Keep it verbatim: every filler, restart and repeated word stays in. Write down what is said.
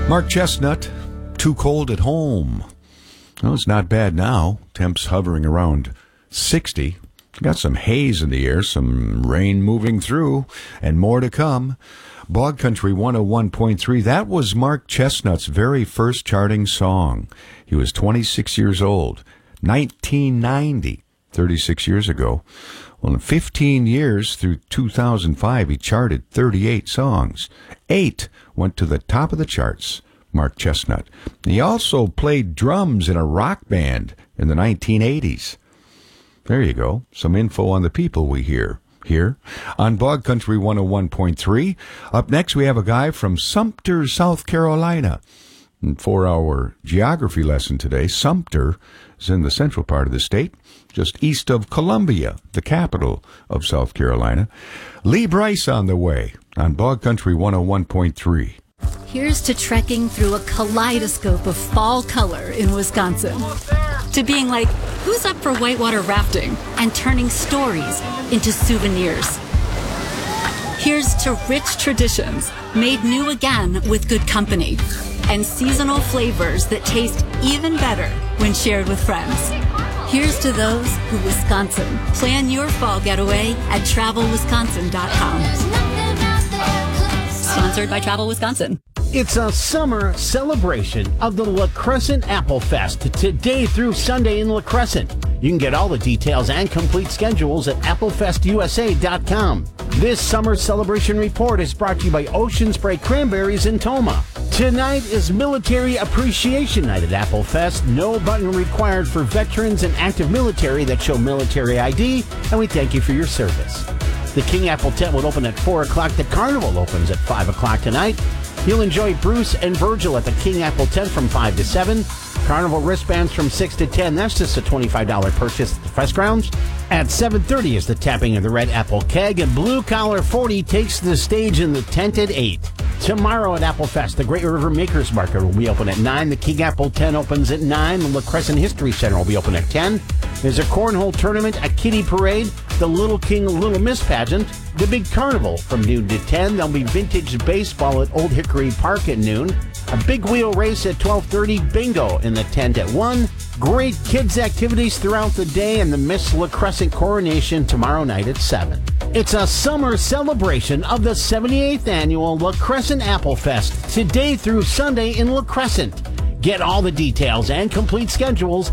Mark Chestnut, Too Cold at Home. Well, it's not bad now. Temps hovering around sixty. Got some haze in the air, some rain moving through, and more to come. Bog Country one oh one point three, that was Mark Chestnut's very first charting song. He was twenty-six years old. nineteen ninety, thirty-six years ago. Well, in fifteen years, through two thousand five, he charted thirty-eight songs. Eight went to the top of the charts. Mark Chestnut. He also played drums in a rock band in the nineteen eighties. There you go. Some info on the people we hear here on Bog Country one oh one point three. Up next, we have a guy from Sumter, South Carolina. And for our geography lesson today, Sumter is in the central part of the state, just east of Columbia, the capital of South Carolina. Lee Bryce on the way on Bog Country one oh one point three. Here's to trekking through a kaleidoscope of fall color in Wisconsin. To being like, who's up for whitewater rafting and turning stories into souvenirs. Here's to rich traditions made new again with good company and seasonal flavors that taste even better when shared with friends. Here's to those who Wisconsin. Plan your fall getaway at travel wisconsin dot com. Sponsored by Travel Wisconsin. It's a summer celebration of the La Crescent Apple Fest today through Sunday in La Crescent. You can get all the details and complete schedules at apple fest u s a dot com. This summer celebration report is brought to you by Ocean Spray Cranberries in Toma. Tonight is Military Appreciation Night at Apple Fest. No button required for veterans and active military that show military I D, and we thank you for your service. The King Apple tent will open at four o'clock. The Carnival opens at five o'clock tonight. You'll enjoy Bruce and Virgil at the King Apple tent from five to seven. Carnival wristbands from six to ten. That's just a twenty-five dollars purchase at the Fest Grounds. At seven thirty is the tapping of the Red Apple Keg, and Blue Collar forty takes the stage in the tent at eight. Tomorrow at Apple Fest, the Great River Makers Market will be open at nine. The King Apple tent opens at nine. The La Crescent History Center will be open at ten. There's a cornhole tournament, a kiddie parade, the Little King Little Miss pageant, the big carnival from noon to ten. There'll be vintage baseball at Old Hickory Park at noon. A big wheel race at twelve thirty, bingo in the tent at one. Great kids activities throughout the day, and the Miss La Crescent coronation tomorrow night at seven. It's a summer celebration of the seventy-eighth annual La Crescent Apple Fest today through Sunday in La Crescent. Get all the details and complete schedules